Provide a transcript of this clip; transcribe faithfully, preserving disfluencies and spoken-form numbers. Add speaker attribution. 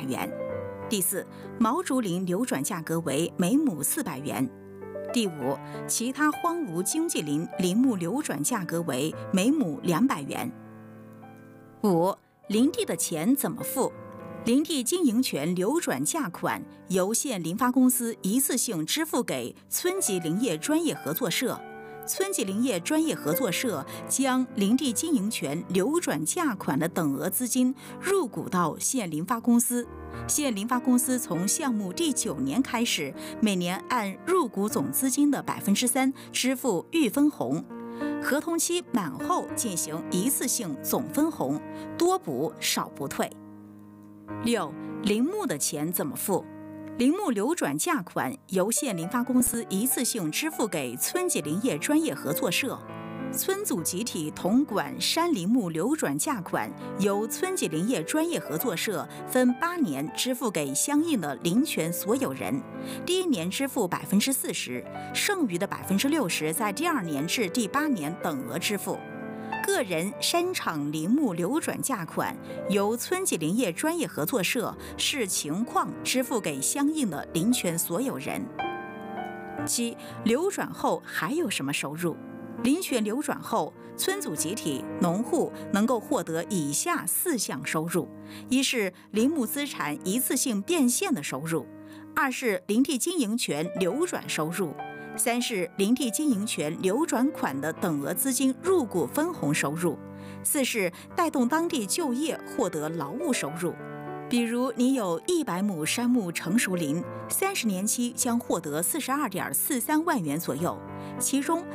Speaker 1: 元。第四，毛竹林流转价格为每亩四百元。第五，其他荒芜经济林林木流转价格为每亩两百元。五、林地的钱怎么付？林地经营权流转价款由县林发公司一次性支付给村级林业专业合作社，村级林业专业合作社将林地经营权流转价款的等额资金入股到县林发公司，县林发公司从项目第九年开始，每年按入股总资金的百分之三支付预分红，合同期满后进行一次性总分红，多补少不退。六、林木的钱怎么付？林木流转价款由县林发公司一次性支付给村级林业专业合作社，村组集体统管山林木流转价款由村级林业专业合作社分八年支付给相应的林权所有人，第一年支付百分之四十，剩余的百分之六十在第二年至第八年等额支付。个人山场林木流转价款由村级林业专业合作社视情况支付给相应的林权所有人。七、流转后还有什么收入？林权流转后，村组集体、农户能够获得以下四项收入：一是林木资产一次性变现的收入；二是林地经营权流转收入；三是林地经营权流转款的等额资金入股分红收入；四是带动当地就业获得劳务收入。比如你有一百亩杉木成熟林，三十年期将获得四十二点四三万元左右，其中